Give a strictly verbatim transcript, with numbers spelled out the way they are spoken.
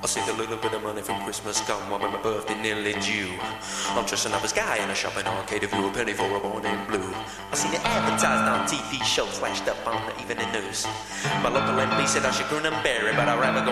I saved a little bit of money from Christmas gone, while my birthday nearly due. I'm dressing up as Guy in a shopping arcade, if you a penny for a boy named Blue. I seen it advertised on T V shows, flashed up on the evening news. My local M P said I should grin and bear it, but I'd rather go